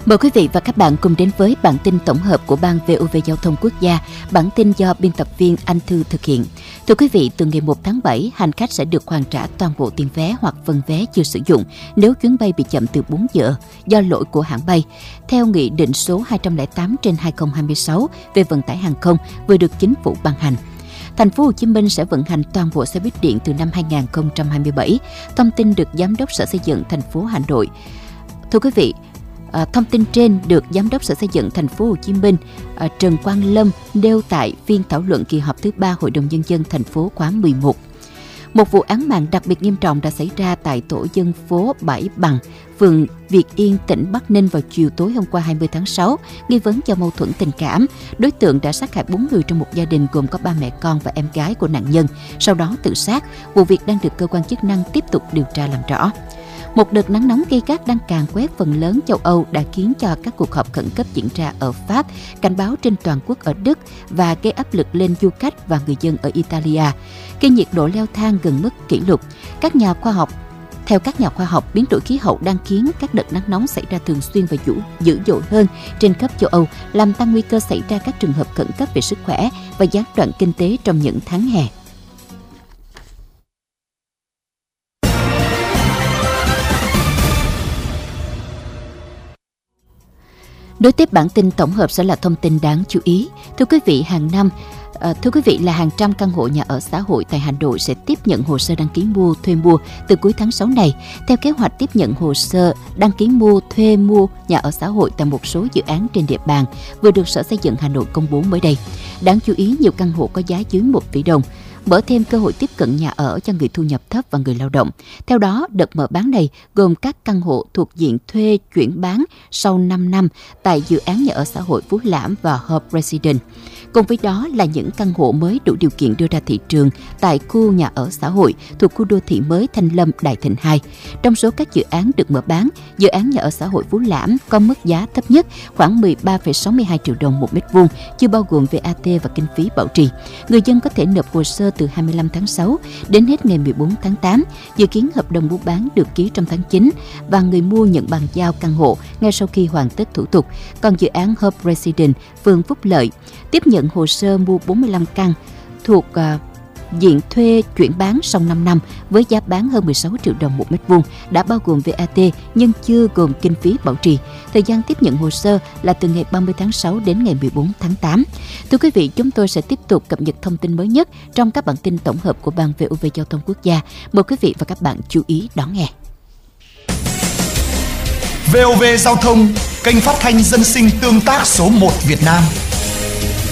Mời quý vị và các bạn cùng đến với bản tin tổng hợp của Ban VOV Giao thông Quốc gia. Bản tin do biên tập viên Anh Thư thực hiện. Thưa quý vị, từ ngày 1 tháng 7, hành khách sẽ được hoàn trả toàn bộ tiền vé hoặc phần vé chưa sử dụng nếu chuyến bay bị chậm từ 4 giờ do lỗi của hãng bay. Theo Nghị định số 208/2026 về vận tải hàng không vừa được Chính phủ ban hành. Thành phố Hồ Chí Minh sẽ vận hành toàn bộ xe buýt điện từ năm 2027. Thông tin được Giám đốc Sở Xây dựng thành phố Hà Nội. Thưa quý vị, thông tin trên được Giám đốc Sở Xây dựng thành phố Hồ Chí Minh Trần Quang Lâm nêu tại phiên thảo luận kỳ họp thứ 3 Hội đồng Nhân dân thành phố khóa 11. Một vụ án mạng đặc biệt nghiêm trọng đã xảy ra tại tổ dân phố Bãi Bằng, phường Việt Yên, tỉnh Bắc Ninh vào chiều tối hôm qua 20 tháng 6. Nghi vấn do mâu thuẫn tình cảm, đối tượng đã sát hại 4 người trong một gia đình gồm có 3 mẹ con và em gái của nạn nhân, sau đó tự sát. Vụ việc đang được cơ quan chức năng tiếp tục điều tra làm rõ. Một đợt nắng nóng gay gắt đang càn quét phần lớn châu Âu đã khiến cho các cuộc họp khẩn cấp diễn ra ở Pháp, cảnh báo trên toàn quốc ở Đức và gây áp lực lên du khách và người dân ở Italia. Khi nhiệt độ leo thang gần mức kỷ lục, theo các nhà khoa học, biến đổi khí hậu đang khiến các đợt nắng nóng xảy ra thường xuyên và dữ dội hơn trên khắp châu Âu, làm tăng nguy cơ xảy ra các trường hợp khẩn cấp về sức khỏe và gián đoạn kinh tế trong những tháng hè. Đối tiếp bản tin tổng hợp sẽ là thông tin đáng chú ý. Thưa quý vị, hàng trăm căn hộ nhà ở xã hội tại Hà Nội sẽ tiếp nhận hồ sơ đăng ký mua, thuê mua từ cuối tháng 6 này. Theo kế hoạch tiếp nhận hồ sơ đăng ký mua, thuê mua nhà ở xã hội tại một số dự án trên địa bàn vừa được Sở Xây dựng Hà Nội công bố mới đây. Đáng chú ý, nhiều căn hộ có giá dưới 1 tỷ đồng, mở thêm cơ hội tiếp cận nhà ở cho người thu nhập thấp và người lao động. Theo đó, đợt mở bán này gồm các căn hộ thuộc diện thuê chuyển bán sau 5 năm tại dự án nhà ở xã hội Phú Lãm và Hope Residence. Cùng với đó là những căn hộ mới đủ điều kiện đưa ra thị trường tại khu nhà ở xã hội thuộc khu đô thị mới Thanh Lâm, Đại Thịnh 2. Trong số các dự án được mở bán, dự án nhà ở xã hội Phú Lãm có mức giá thấp nhất khoảng 13,62 triệu đồng một mét vuông, chưa bao gồm VAT và kinh phí bảo trì. Người dân có thể nộp hồ sơ từ 25 tháng 6 đến hết ngày 14 tháng 8. Dự kiến hợp đồng mua bán được ký trong tháng 9 và người mua nhận bàn giao căn hộ ngay sau khi hoàn tất thủ tục. Còn dự án Hope Residence, phường Phúc Lợi, tiếp nhận hồ sơ mua 45 căn thuộc diện thuê chuyển bán sau 5 năm với giá bán hơn 16 triệu đồng một mét vuông, đã bao gồm VAT nhưng chưa gồm kinh phí bảo trì. Thời gian tiếp nhận hồ sơ là từ ngày 30 tháng 6 đến ngày 14 tháng 8. Thưa quý vị, chúng tôi sẽ tiếp tục cập nhật thông tin mới nhất trong các bản tin tổng hợp của Ban VOV Giao thông Quốc gia. Mời quý vị và các bạn chú ý đón nghe. VOV Giao thông, kênh phát thanh dân sinh tương tác số 1 Việt Nam.